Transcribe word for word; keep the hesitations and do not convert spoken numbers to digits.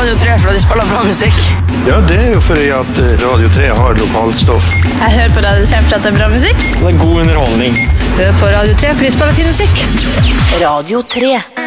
Radio tre for at de spiller bra musikk. Ja, det er jo fordi at Radio tre har lokalstoff. Jeg hører på Radio tre for at det er bra musikk. Det er god underholdning. Hør på Radio tre for de spiller fin musikk. Radio tre.